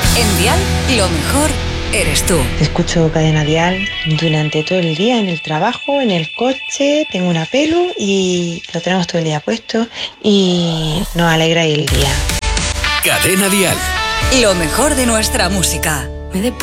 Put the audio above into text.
En Dial, lo mejor eres tú. Escucho Cadena Dial durante todo el día, en el trabajo, en el coche, tengo una pelu y lo tenemos todo el día puesto y nos alegra el día. Cadena Dial. Lo mejor de nuestra música.